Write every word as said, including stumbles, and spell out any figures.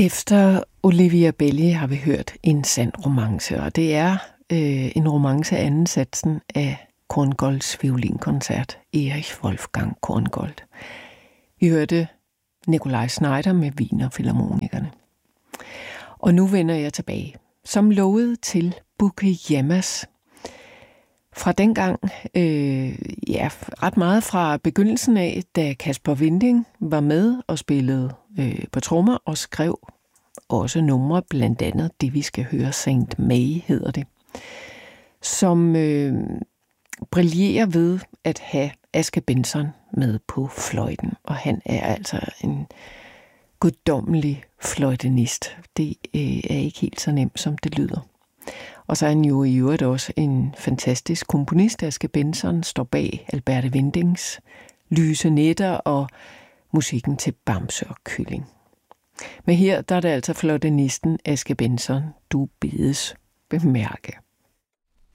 Efter Olivia Belli har vi hørt En sand romance, og det er øh, en romance af anden satsen af Korngolds violinkoncert, Erich Wolfgang Korngold. Vi hørte Nikolaj Znaider med Wiener Filharmonikerne. Og nu vender jeg tilbage, som lovet, til Bukeyemas. Fra dengang, øh, ja, ret meget fra begyndelsen af, da Kasper Winding var med og spillede øh, på trommer og skrev også numre, blandt andet det, vi skal høre, Saint May hedder det, som øh, brillerer ved at have Aske Bentzon med på fløjten, og han er altså en guddommelig fløjtenist. Det øh, er ikke helt så nemt, som det lyder. Og så er han jo i øvrigt også en fantastisk komponist. Aske Bentzon står bag Alberte Windings Lyse Nætter og musikken til Bamse og Kylling. Men her der er det altså fløjtenisten Aske Bentzon, du bedes bemærke.